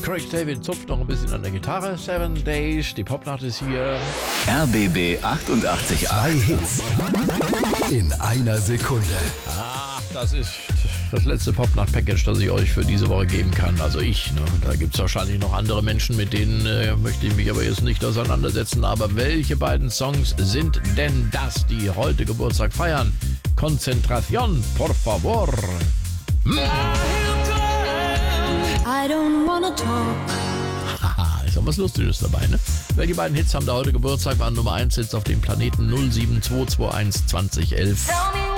Craig David zupft noch ein bisschen an der Gitarre. 7 Days, die Popnacht ist hier. RBB 88.8. 2 Hits in einer Sekunde. Das ist das letzte Popnacht-Package, das ich euch für diese Woche geben kann. Also ich, ne? Da gibt es wahrscheinlich noch andere Menschen, mit denen möchte ich mich aber jetzt nicht auseinandersetzen. Aber welche beiden Songs sind denn das, die heute Geburtstag feiern? Concentración, por favor. I don't wanna talk. Haha, ist auch was Lustiges dabei, ne? Welche beiden Hits haben da heute Geburtstag? Waren Nummer 1 Hits auf dem Planeten 07221 2011.